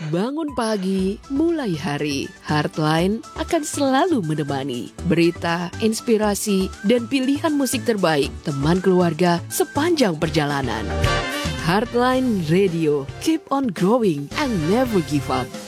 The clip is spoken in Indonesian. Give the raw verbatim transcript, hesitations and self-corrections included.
Bangun pagi, mulai hari. Heartline akan selalu menemani. Berita, inspirasi, dan pilihan musik terbaik teman keluarga sepanjang perjalanan. Heartline Radio, keep on growing and never give up.